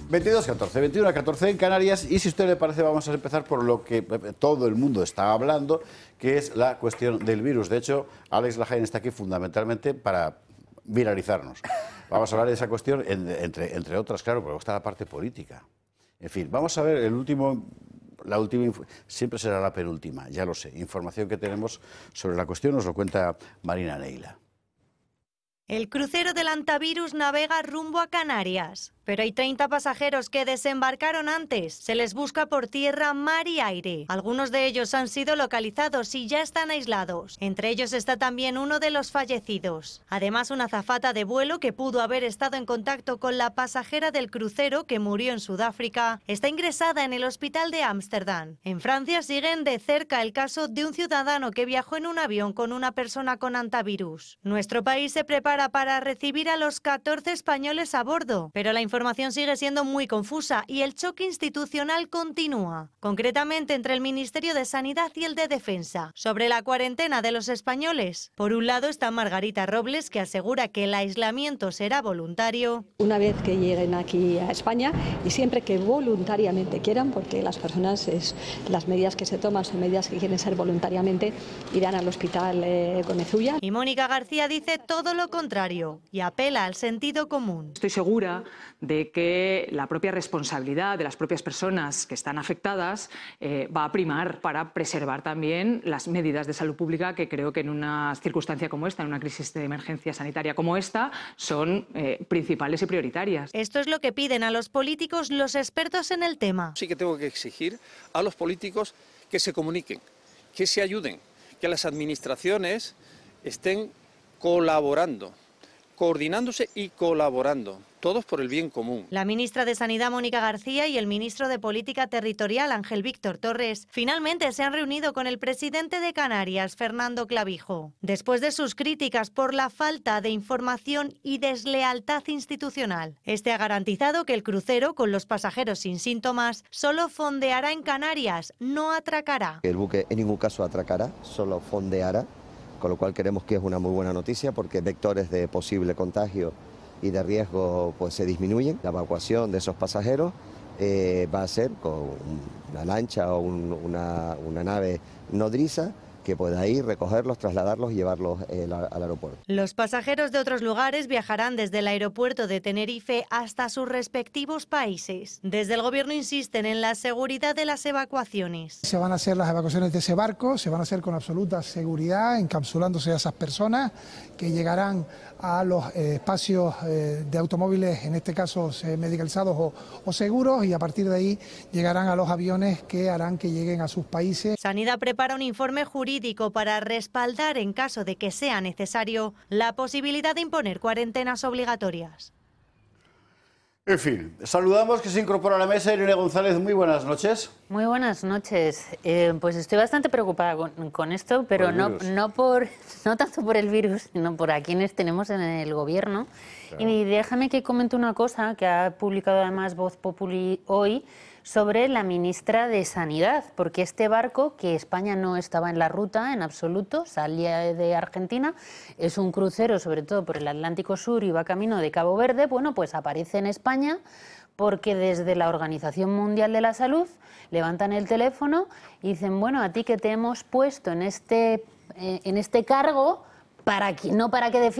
22:14, 21:14 en Canarias, y si a usted le parece vamos a empezar por lo que todo el mundo está hablando, que es la cuestión del virus. De hecho, Alex Lajaén está aquí fundamentalmente para viralizarnos. Vamos a hablar de esa cuestión, entre otras, claro, porque está la parte política. En fin, vamos a ver la última, siempre será la penúltima, ya lo sé, información que tenemos sobre la cuestión, nos lo cuenta Marina Neila. El crucero del Antivirus navega rumbo a Canarias, pero hay 30 pasajeros que desembarcaron antes. Se les busca por tierra, mar y aire. Algunos de ellos han sido localizados y ya están aislados. Entre ellos está también uno de los fallecidos. Además, una azafata de vuelo que pudo haber estado en contacto con la pasajera del crucero que murió en Sudáfrica está ingresada en el hospital de Ámsterdam. En Francia siguen de cerca el caso de un ciudadano que viajó en un avión con una persona con antivirus. Nuestro país se prepara para recibir a los 14 españoles a bordo, pero la información sigue siendo muy confusa y el choque institucional continúa, concretamente entre el Ministerio de Sanidad y el de Defensa, sobre la cuarentena de los españoles. Por un lado está Margarita Robles, que asegura que el aislamiento será voluntario. Una vez que lleguen aquí a España y siempre que voluntariamente quieran, porque las personas, las medidas que se toman son medidas que quieren ser voluntariamente, irán al hospital Gómez Ulla. Y Mónica García dice todo lo contrario y apela al sentido común. Estoy segura de que la propia responsabilidad de las propias personas que están afectadas va a primar para preservar también las medidas de salud pública que creo que en una circunstancia como esta, en una crisis de emergencia sanitaria como esta, son principales y prioritarias. Esto es lo que piden a los políticos los expertos en el tema. Sí que tengo que exigir a los políticos que se comuniquen, que se ayuden, que las administraciones estén colaborando, coordinándose y colaborando, todos por el bien común. La ministra de Sanidad, Mónica García, y el ministro de Política Territorial, Ángel Víctor Torres, finalmente se han reunido con el presidente de Canarias, Fernando Clavijo, después de sus críticas por la falta de información y deslealtad institucional. Este ha garantizado que el crucero, con los pasajeros sin síntomas, solo fondeará en Canarias, no atracará. El buque en ningún caso atracará, solo fondeará, con lo cual creemos que es una muy buena noticia porque vectores de posible contagio y de riesgo pues se disminuyen. La evacuación de esos pasajeros va a ser con una lancha o una nave nodriza que pueda ir, recogerlos, trasladarlos y llevarlos al aeropuerto. Los pasajeros de otros lugares viajarán desde el aeropuerto de Tenerife hasta sus respectivos países. Desde el gobierno insisten en la seguridad de las evacuaciones. Se van a hacer las evacuaciones de ese barco, se van a hacer con absoluta seguridad, encapsulándose a esas personas que llegarán a los espacios de automóviles, en este caso medicalizados o seguros, y a partir de ahí llegarán a los aviones que harán que lleguen a sus países. Sanidad prepara un informe jurídico para respaldar, en caso de que sea necesario, la posibilidad de imponer cuarentenas obligatorias. En fin, saludamos, que se incorpora a la mesa Irene González. Muy buenas noches. Muy buenas noches. Pues estoy bastante preocupada con esto, pero no tanto por el virus, sino por a quienes tenemos en el gobierno. Claro. Y déjame que comente una cosa que ha publicado además Voz Populi hoy sobre la ministra de Sanidad, porque este barco, que España no estaba en la ruta en absoluto, salía de Argentina, es un crucero sobre todo por el Atlántico Sur y va camino de Cabo Verde, bueno, pues aparece en España porque desde la Organización Mundial de la Salud levantan el teléfono y dicen, bueno, a ti que te hemos puesto en este cargo, no para que defiendas